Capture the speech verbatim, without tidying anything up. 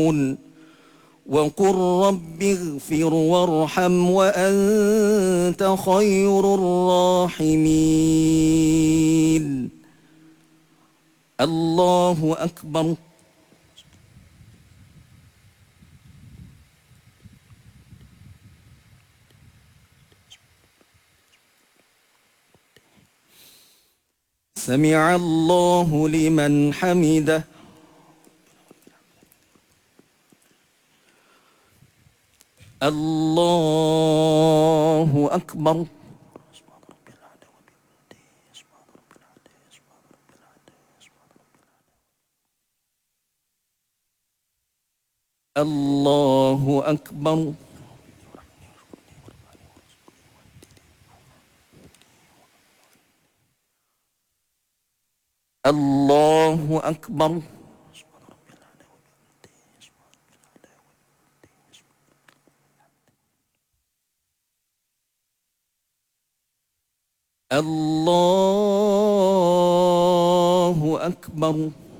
وقل رب اغفر وارحم وأنت خير الراحمين. الله أكبر. سمع الله لمن حمده. الله أكبر. الله أكبر. الله أكبر. الله أكبر.